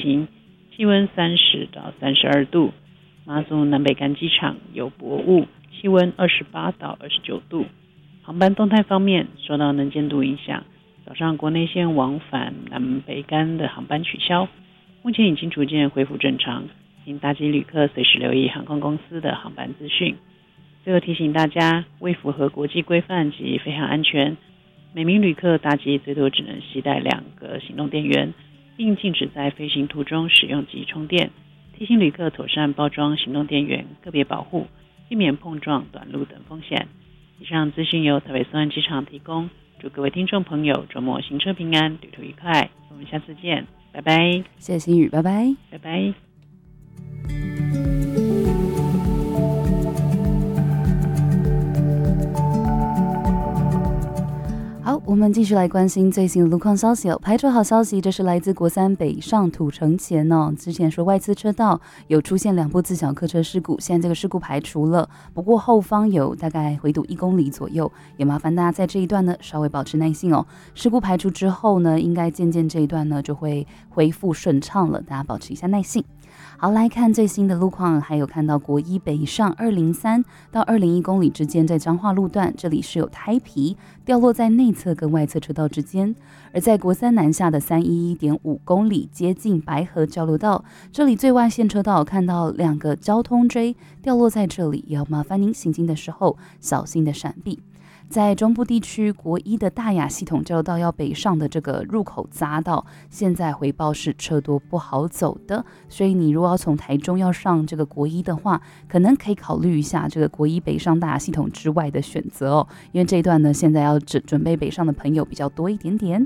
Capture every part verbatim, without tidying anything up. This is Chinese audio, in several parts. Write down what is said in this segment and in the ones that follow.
平，气温三十到三十二度。马祖南北干机场有薄雾，气温二十八到二十九度。航班动态方面，受到能见度影响，早上国内线往返南北干的航班取消，目前已经逐渐恢复正常，请搭机旅客随时留意航空公司的航班资讯。最后提醒大家，为符合国际规范及飞航安全，每名旅客搭机最多只能携带两个行动电源，并禁止在飞行途中使用及充电。提醒旅客妥善包装行动电源，个别保护，避免碰撞、短路等风险。以上资讯由台北松山机场提供，祝各位听众朋友周末行车平安，旅途愉快。我们下次见，拜拜。 谢谢心宇，拜拜， 拜拜。 好，我们继续来关心最新的路况消息哦。排除好消息，这是来自国三北上土城前哦。之前说外侧车道有出现两部自小客车事故，现在这个事故排除了，不过后方有大概回堵一公里左右，也麻烦大家在这一段呢稍微保持耐心哦。事故排除之后呢，应该渐渐这一段呢就会恢复顺畅了，大家保持一下耐性。好，来看最新的路况，还有看到国一北上二零三到二零一公里之间，在彰化路段，这里是有胎皮掉落在内侧跟外侧车道之间；而在国三南下的三一一点五公里，接近白河交流道，这里最外线车道看到两个交通锥掉落在这里，也要麻烦您行经的时候小心的闪避。在中部地区，国一的大雅系统交流道要北上的这个入口匝道，现在回报是车多不好走的，所以你如果要从台中要上这个国一的话，可能可以考虑一下这个国一北上大雅系统之外的选择哦，因为这一段呢，现在要准准备北上的朋友比较多一点点。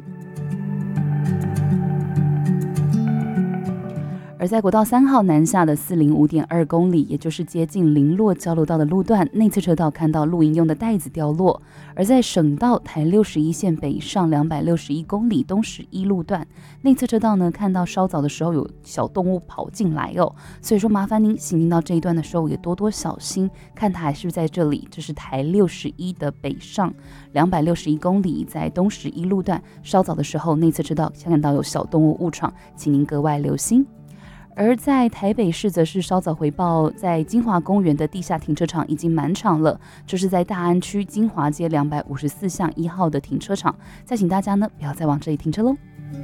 而在国道三号南下的四零五点二公里，也就是接近林落交流道的路段，内侧车道看到露营用的袋子掉落；而在省道台六十一线北上两百六十一公里东十一路段，内侧车道呢看到稍早的时候有小动物跑进来哦，所以说麻烦您行进到这一段的时候也多多小心，看它还是不是在这里。这是台六十一的北上两百六十一公里，在东十一路段稍早的时候内侧车道看到有小动物误闯，请您格外留心。而在台北市则是稍早回报，在金华公园的地下停车场已经满场了，就是在大安区金华街两百五十四巷一号的停车场，再请大家呢不要再往这里停车喽。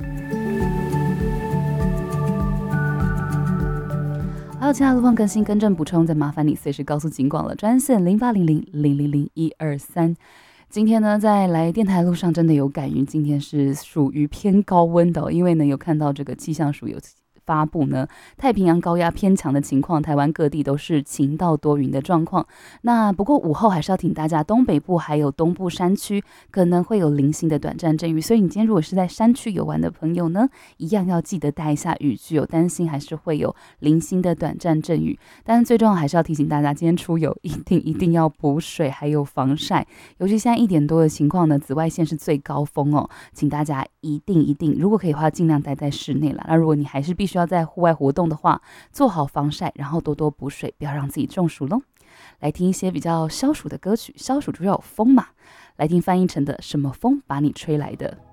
还有其他路况更新更正补充，再麻烦你随时告诉警广了，专线零八零零零零零一二三。今天呢，在来电台路上真的有感于今天是属于偏高温的、哦，因为呢有看到这个气象署有发布呢，太平洋高压偏强的情况，台湾各地都是晴到多云的状况。那不过午后还是要请大家，东北部还有东部山区可能会有零星的短暂阵雨，所以你今天如果是在山区游玩的朋友呢，一样要记得带一下雨具，有担心还是会有零星的短暂阵雨。但是最重要还是要提醒大家，今天出游一定一定要补水，还有防晒。尤其现在一点多的情况呢，紫外线是最高峰哦，请大家一定一定，如果可以的话，尽量待在室内啦。那如果你还是必须要在户外活动的话，做好防晒，然后多多补水，不要让自己中暑咯。来听一些比较消暑的歌曲，消暑就要有风嘛，来听翻译成的《什么风把你吹来的》。